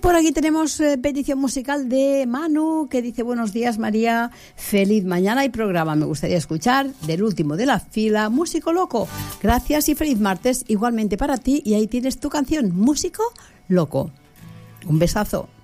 por aquí tenemos petición musical de Manu, que dice: buenos días, María, feliz mañana y programa. Me gustaría escuchar del último de la fila, Músico Loco. Gracias y feliz martes igualmente para ti. Y ahí tienes tu canción, Músico Loco. Un besazo.